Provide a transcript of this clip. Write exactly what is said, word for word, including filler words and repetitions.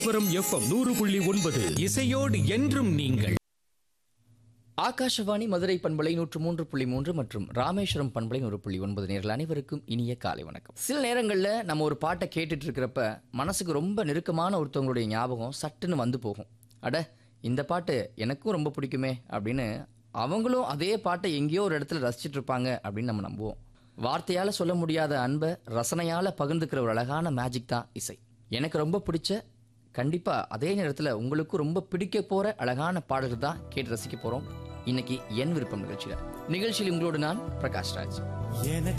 FM நூறு புள்ளி ஒன்பது இசையோடு என்றும் நீங்கள். ஆகாஷவாணி மதுரை பண்பலை நூற்று மூன்று புள்ளி மூன்று மற்றும் ராமேஸ்வரம் பண்பலை நூறு புள்ளி ஒன்பது நேர்கள் அனைவருக்கும் இனிய காலை வணக்கம். சில நேரங்களில் நம்ம ஒரு பாட்டை கேட்டுட்டு இருக்கிறப்ப மனசுக்கு ரொம்ப நெருக்கமான ஒருத்தவங்களுடைய ஞாபகம் சட்டுன்னு வந்து போகும். அட இந்த பாட்டு எனக்கும் ரொம்ப பிடிக்குமே அப்படின்னு அவங்களும் அதே பாட்டை எங்கேயோ ஒரு இடத்துல ரசிச்சுட்டு இருப்பாங்க அப்படின்னு நம்ம நம்புவோம். வார்த்தையால் சொல்ல முடியாத அன்பை ரசனையால் பகிர்ந்துக்கிற ஒரு அழகான மேஜிக் தான் இசை. எனக்கு ரொம்ப பிடிச்ச கண்டிப்பாக அதே நேரத்தில் உங்களுக்கும் ரொம்ப பிடிக்க போகிற அழகான பாடல்கள் தான் கேட்டு ரசிக்க போகிறோம் இன்னைக்கு என் விருப்பம் நிகழ்ச்சியில். நிகழ்ச்சியில் உங்களோடு நான் பிரகாஷ் ராஜ். எனக்கு